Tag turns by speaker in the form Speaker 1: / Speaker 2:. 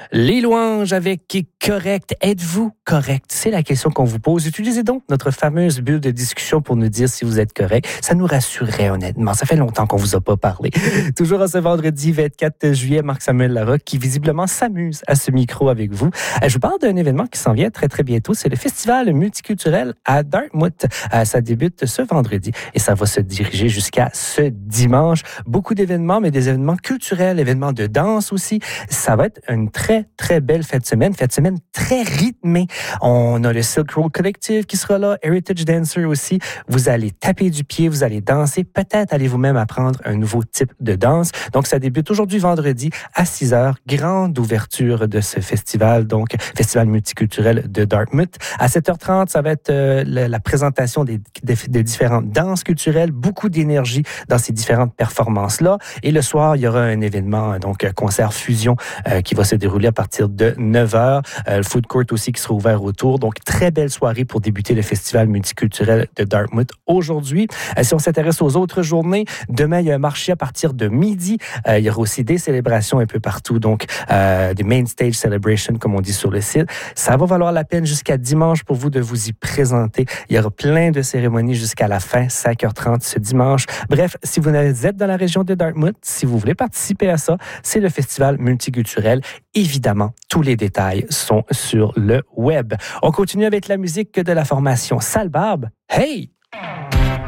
Speaker 1: Les louanges avec correct. Êtes-vous correct? C'est la question qu'on vous pose. Utilisez donc notre fameuse bulle de discussion pour nous dire si vous êtes correct. Ça nous rassurerait honnêtement. Ça fait longtemps qu'on vous a pas parlé. Toujours à ce vendredi 24 juillet, Marc-Samuel Larocque qui visiblement s'amuse à ce micro avec vous. Je vous parle d'un événement qui s'en vient très très bientôt. C'est le Festival multiculturel à Dartmouth. Ça débute ce vendredi et ça va se diriger jusqu'à ce dimanche. Beaucoup d'événements, mais des événements culturels, événements de danse aussi. Ça va être une très, très belle fête de semaine très rythmée. On a le Silk Road Collective qui sera là, Heritage Dancer aussi. Vous allez taper du pied, vous allez danser. Peut-être allez vous-même apprendre un nouveau type de danse. Donc, ça débute aujourd'hui vendredi à 6h. Grande ouverture de ce festival, donc Festival multiculturel de Dartmouth. À 7h30, ça va être la présentation des différentes danses culturelles. Beaucoup d'énergie dans ces différentes performances-là. Et le soir, il y aura un événement, donc concert fusion qui va se dérouler à partir de 9h. Le food court aussi qui sera ouvert autour. Donc, très belle soirée pour débuter le Festival multiculturel de Dartmouth aujourd'hui. Si on s'intéresse aux autres journées, demain, il y a un marché à partir de midi. Il y aura aussi des célébrations un peu partout. Donc, des main stage celebrations, comme on dit sur le site. Ça va valoir la peine jusqu'à dimanche pour vous de vous y présenter. Il y aura plein de cérémonies jusqu'à la fin, 5h30 ce dimanche. Bref, si vous êtes dans la région de Dartmouth, si vous voulez participer à ça, c'est le Festival multiculturel. Évidemment, tous les détails sont sur le web. On continue avec la musique de la formation Sale Barbe. Hey!